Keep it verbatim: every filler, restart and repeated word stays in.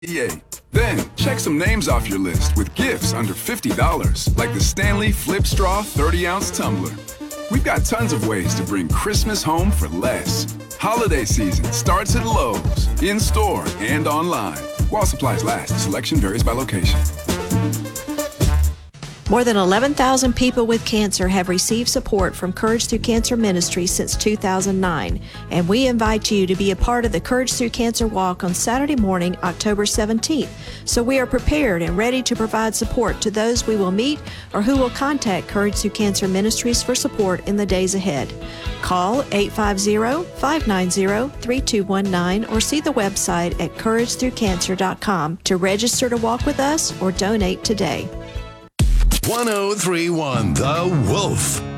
Then, check some names off your list with gifts under fifty dollars, like the Stanley Flip Straw thirty ounce tumbler. We've got tons of ways to bring Christmas home for less. Holiday season starts at Lowe's, in-store and online. While supplies last, selection varies by location. More than eleven thousand people with cancer have received support from Courage Through Cancer Ministries since two thousand nine, and we invite you to be a part of the Courage Through Cancer Walk on Saturday morning, October seventeenth, so we are prepared and ready to provide support to those we will meet or who will contact Courage Through Cancer Ministries for support in the days ahead. Call eight five zero, five nine zero, three two one nine or see the website at courage through cancer dot com to register to walk with us or donate today. one oh three point one The Wolf.